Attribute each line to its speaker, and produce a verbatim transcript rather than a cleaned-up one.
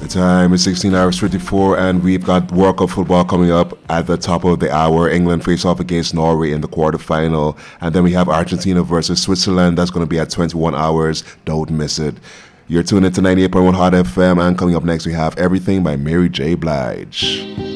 Speaker 1: Time is sixteen hours fifty-four, and we've got World Cup football coming up at the top of the hour. England face off against Norway in the quarterfinal, and then we have Argentina versus Switzerland. That's going to be at twenty-one hours. Don't miss it. You're tuned into ninety-eight point one Hot F M, and coming up next we have Everything by Mary J. Blige.